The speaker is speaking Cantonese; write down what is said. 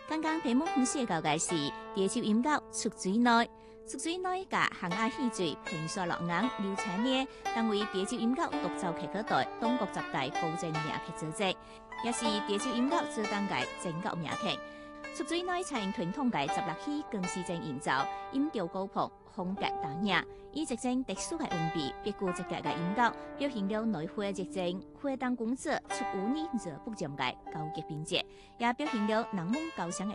剛剛屏幕分析到嘅是潮州音樂出水內，出水內嘅行亞戲劇平沙落硬流產呢，當為潮州音樂獨奏劇可代東國十大高正名劇組織，也是潮州音樂最當屆正角名劇。出水內採用傳統嘅十六戲更是正營造，音調高亢，風格淡雅，以一種特殊嘅韻味，別具一格嘅音樂，表現了內會嘅熱情，會當工作出污泥而不染嘅高級品質，也表現了人文高尚嘅